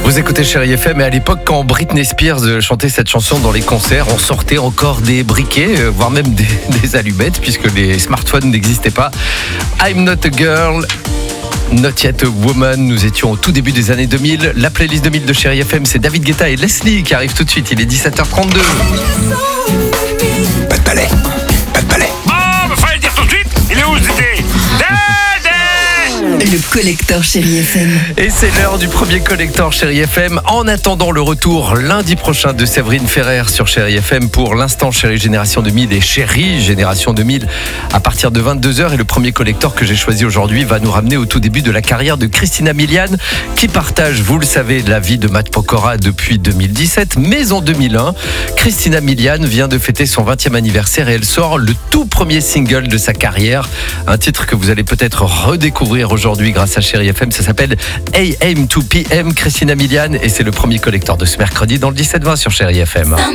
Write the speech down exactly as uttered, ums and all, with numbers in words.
Vous écoutez Chérie F M et à l'époque quand Britney Spears chantait cette chanson dans les concerts, on sortait encore des briquets, voire même des, des allumettes puisque les smartphones n'existaient pas. I'm not a girl, not yet a woman. Nous étions au tout début des années deux mille. La playlist deux mille de Chérie F M, c'est David Guetta et Leslie qui arrivent tout de suite. Il est dix-sept heures trente-deux. Pas de palais, pas de palais. Bon, bah fallait le dire tout de suite. Il est où cet été? Le collecteur Chérie F M. Et c'est l'heure du premier collector Chérie F M. En attendant le retour lundi prochain de Séverine Ferrer sur Chérie F M pour l'instant Chérie Génération deux mille et Chérie Génération deux mille à partir de vingt-deux heures. Et le premier collector que j'ai choisi aujourd'hui va nous ramener au tout début de la carrière de Christina Milian qui partage, vous le savez, la vie de Matt Pokora depuis deux mille dix-sept. Mais en deux mille un, Christina Milian vient de fêter son vingtième anniversaire et elle sort le tout premier single de sa carrière. Un titre que vous allez peut-être redécouvrir aujourd'hui grâce à Chérie F M, ça s'appelle A M to P M, Christina Milian, et c'est le premier collector de ce mercredi dans le dix-sept vingt sur Chérie F M.